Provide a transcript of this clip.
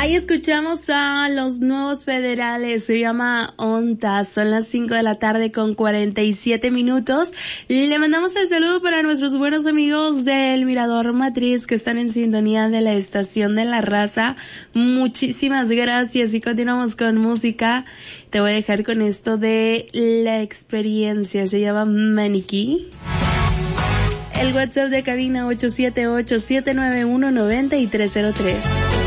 Ahí escuchamos a los Nuevos Federales, se llama Ontas, son las 5 de la tarde con 47 minutos. Le mandamos el saludo para nuestros buenos amigos del Mirador Matriz que están en sintonía de la estación de La Raza. Muchísimas gracias y continuamos con música. Te voy a dejar con esto de La Experiencia, se llama Maniquí. El WhatsApp de cabina 878-791-9303.